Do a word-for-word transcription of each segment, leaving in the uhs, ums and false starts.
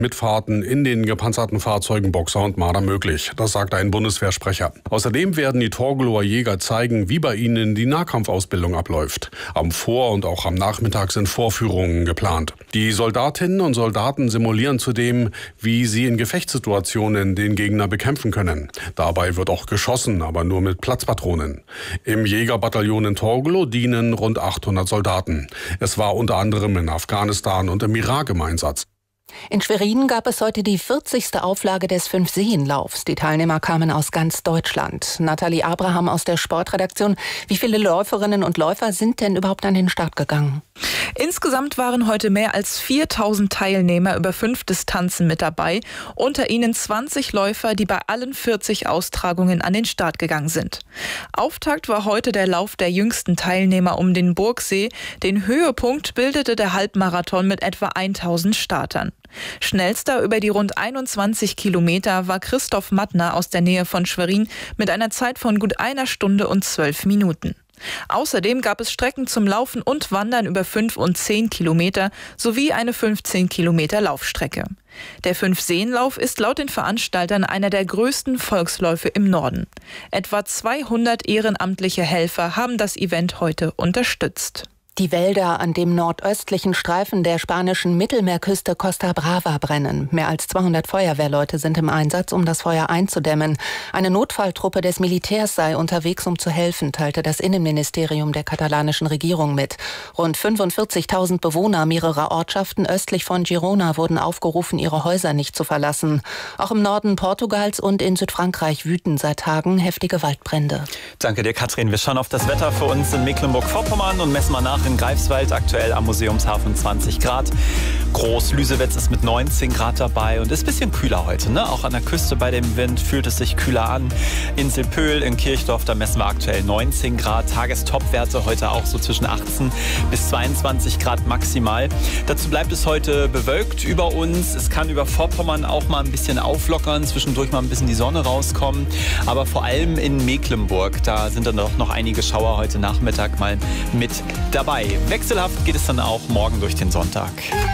Mitfahrten in den gepanzerten Fahrzeugen Boxer und Marder möglich. Das sagte ein Bundeswehrsprecher. Außerdem werden die Torgelower Jäger zeigen, wie bei ihnen die Nahkampfausbildung abläuft. Am Vor- und auch am Nachmittag sind Vorführungen geplant. Die Soldatinnen und Soldaten simulieren zudem, wie sie in Gefechtssituationen den Gegner bekämpfen können. Dabei wird auch geschossen, aber nur mit Platzpatronen. Im Jägerbataillon in Torgelow dienen rund achthundert Soldaten. Es war unter anderem in Afghanistan und im Irak im Einsatz. In Schwerin gab es heute die vierzigste Auflage des Fünf-Seen-Laufs. Die Teilnehmer kamen aus ganz Deutschland. Nathalie Abraham aus der Sportredaktion. Wie viele Läuferinnen und Läufer sind denn überhaupt an den Start gegangen? Insgesamt waren heute mehr als viertausend Teilnehmer über fünf Distanzen mit dabei. Unter ihnen zwanzig Läufer, die bei allen vierzig Austragungen an den Start gegangen sind. Auftakt war heute der Lauf der jüngsten Teilnehmer um den Burgsee. Den Höhepunkt bildete der Halbmarathon mit etwa tausend Startern. Schnellster über die rund einundzwanzig Kilometer war Christoph Mattner aus der Nähe von Schwerin mit einer Zeit von gut einer Stunde und zwölf Minuten. Außerdem gab es Strecken zum Laufen und Wandern über fünf und zehn Kilometer sowie eine fünfzehn Kilometer Laufstrecke. Der Fünf-Seen-Lauf ist laut den Veranstaltern einer der größten Volksläufe im Norden. Etwa zweihundert ehrenamtliche Helfer haben das Event heute unterstützt. Die Wälder an dem nordöstlichen Streifen der spanischen Mittelmeerküste Costa Brava brennen. Mehr als zweihundert Feuerwehrleute sind im Einsatz, um das Feuer einzudämmen. Eine Notfalltruppe des Militärs sei unterwegs, um zu helfen, teilte das Innenministerium der katalanischen Regierung mit. Rund fünfundvierzigtausend Bewohner mehrerer Ortschaften östlich von Girona wurden aufgerufen, ihre Häuser nicht zu verlassen. Auch im Norden Portugals und in Südfrankreich wüten seit Tagen heftige Waldbrände. Danke dir, Katrin. Wir schauen auf das Wetter für uns in Mecklenburg-Vorpommern und messen mal nach in Greifswald, aktuell am Museumshafen zwanzig Grad. Groß-Lüsewitz ist mit neunzehn Grad dabei und ist ein bisschen kühler heute, ne? Auch an der Küste bei dem Wind fühlt es sich kühler an. Inselpöhl in Kirchdorf, da messen wir aktuell neunzehn Grad. Tagestopwerte heute auch so zwischen achtzehn bis zweiundzwanzig Grad maximal. Dazu bleibt es heute bewölkt über uns. Es kann über Vorpommern auch mal ein bisschen auflockern, zwischendurch mal ein bisschen die Sonne rauskommen. Aber vor allem in Mecklenburg, da sind dann doch noch einige Schauer heute Nachmittag mal mit dabei. Wechselhaft geht es dann auch morgen durch den Sonntag.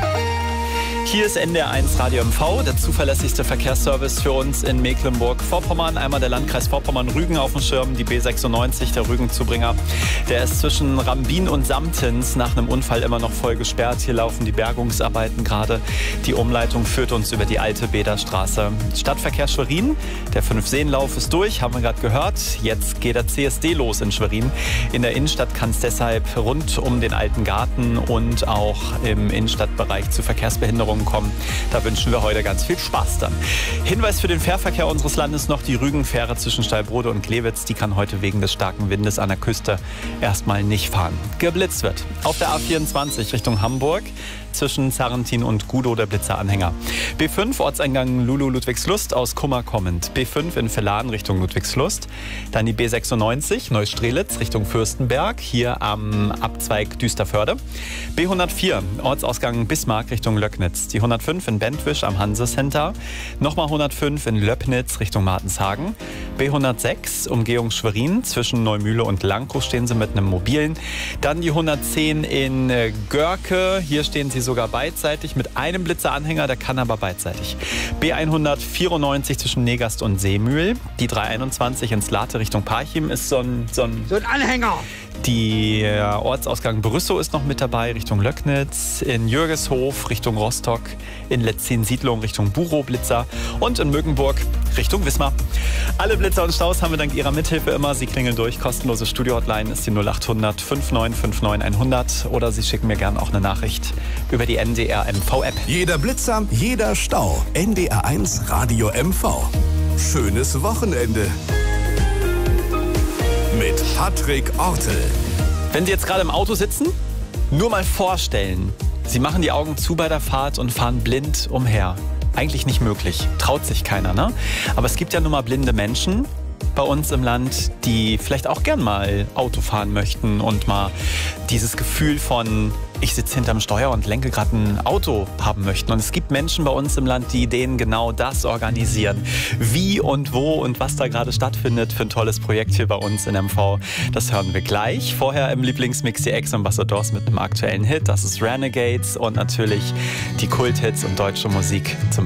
Hier ist N D R eins Radio M V, der zuverlässigste Verkehrsservice für uns in Mecklenburg-Vorpommern. Einmal der Landkreis Vorpommern-Rügen auf dem Schirm, die B sechsundneunzig, der Rügenzubringer. Der ist zwischen Rambin und Samtens nach einem Unfall immer noch voll gesperrt. Hier laufen die Bergungsarbeiten gerade. Die Umleitung führt uns über die alte Bäderstraße. Stadtverkehr Schwerin, der Fünf-Seen-Lauf ist durch, haben wir gerade gehört. Jetzt geht der C S D los in Schwerin. In der Innenstadt kann es deshalb rund um den alten Garten und auch im Innenstadtbereich zu Verkehrsbehinderungen kommen. Da wünschen wir heute ganz viel Spaß dann. Hinweis für den Fährverkehr unseres Landes noch: die Rügenfähre zwischen Steilbrode und Glewitz, die kann heute wegen des starken Windes an der Küste erstmal nicht fahren. Geblitzt wird auf der A vierundzwanzig Richtung Hamburg. Zwischen Sarrentin und Gudow der Blitzeranhänger. B fünf Ortseingang Lulu-Ludwigslust aus Kummer kommend. B fünf in Villaren Richtung Ludwigslust. Dann die B sechsundneunzig Neustrelitz Richtung Fürstenberg. Hier am Abzweig Düsterförde. B hundertvier Ortsausgang Bismarck Richtung Löcknitz. Die hundertfünf in Bentwisch am Hansecenter. Nochmal hundertfünf in Löppnitz Richtung Martenshagen. B hundertsechs Umgehung Schwerin. Zwischen Neumühle und Lankow stehen sie mit einem mobilen. Dann die hundertzehn in Görke. Hier stehen sie sogar beidseitig mit einem Blitzeranhänger, der kann aber beidseitig. B hundertvierundneunzig zwischen Negast und Seemühl. Die dreihunderteinundzwanzig ins Late Richtung Parchim ist so ein, so ein, so ein Anhänger. Der Ortsausgang Brüssow ist noch mit dabei Richtung Löcknitz, in Jürgeshof Richtung Rostock, in Letzin-Siedlung Richtung Burow-Blitzer und in Mögenburg Richtung Wismar. Alle Blitzer und Staus haben wir dank Ihrer Mithilfe immer. Sie klingeln durch. Kostenlose Studio-Hotline ist die null achthundert fünfundneunzig neunundfünfzig hundert oder Sie schicken mir gerne auch eine Nachricht über die N D R M V-App. Jeder Blitzer, jeder Stau. N D R eins Radio M V. Schönes Wochenende. Mit Patrick Ortel. Wenn Sie jetzt gerade im Auto sitzen, nur mal vorstellen, Sie machen die Augen zu bei der Fahrt und fahren blind umher. Eigentlich nicht möglich, traut sich keiner, ne? Aber es gibt ja nun mal blinde Menschen, bei uns im Land, die vielleicht auch gern mal Auto fahren möchten und mal dieses Gefühl von ich sitze hinterm Steuer und lenke gerade ein Auto haben möchten. Und es gibt Menschen bei uns im Land, die denen genau das organisieren. Wie und wo und was da gerade stattfindet für ein tolles Projekt hier bei uns in M V, das hören wir gleich. Vorher im Lieblingsmix die Ex-Ambassadors mit einem aktuellen Hit. Das ist Renegades und natürlich die Kulthits und deutsche Musik zum